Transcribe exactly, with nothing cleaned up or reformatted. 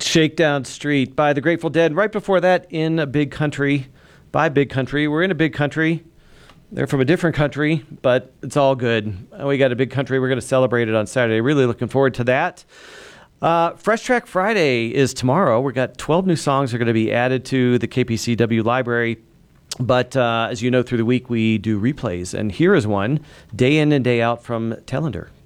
Shakedown Street by the Grateful Dead. Right before that, In a Big Country by Big Country. We're in a big country. They're from a different country, but it's all good. We got a big country. We're going to celebrate it on Saturday. Really looking forward to that. Uh, Fresh Track Friday is tomorrow. We've got twelve new songs that are going to be added to the K P C W library. But uh, as you know, through the week, we do replays. And here is one, Day In and Day Out from Tellender.